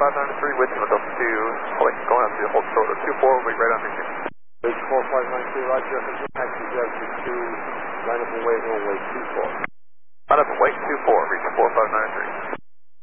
4593 with you with those two, going up to hold shorter. 24 will be right under you. Bridge 4593, roger. Taxi 062, line up and wait, runway 24. Line up and wait 24, reach 4593.